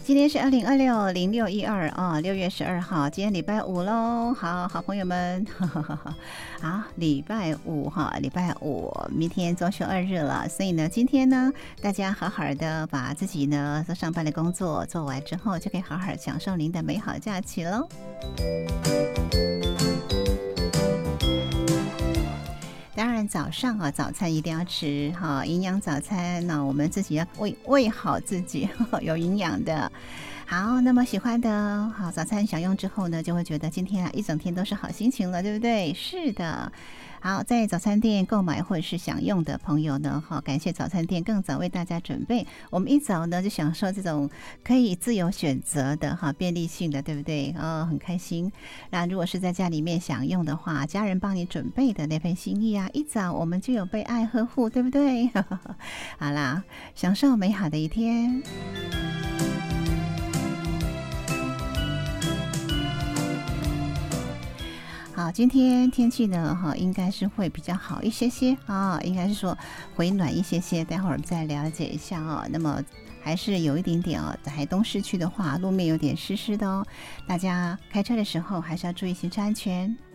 今天是2026-0612啊，6月12号，今天礼拜五喽。好朋友们，好，礼拜五哈，礼拜五，明天周休2日了，所以呢，今天呢，大家好好的把自己呢上班的工作做完之后，就可以好好享受您的美好假期喽。当然早上啊，早餐一定要吃哈，营养早餐。那我们自己要喂好自己，有营养的。好，那么喜欢的好早餐享用之后呢，就会觉得今天一整天都是好心情了，对不对？是的。好，在早餐店购买或者是享用的朋友呢，好，感谢早餐店更早为大家准备。我们一早呢就享受这种可以自由选择的哈便利性的，对不对？很开心。那如果是在家里面享用的话，家人帮你准备的那份心意啊，一早我们就有被爱呵护，对不对？好啦，享受美好的一天。好，今天天气呢，应该是会比较好一些些啊，应该是说回暖一些些。待会儿我们再了解一下啊。那么还是有一点点哦，在台东市区的话，路面有点湿湿的哦，大家开车的时候还是要注意行车安全。